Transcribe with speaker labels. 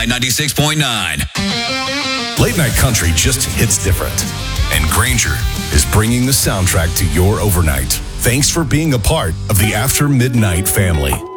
Speaker 1: Midnight 96.9.
Speaker 2: Late night country just hits different. And Granger is bringing the soundtrack to your overnight. Thanks for being a part of the After Midnight family.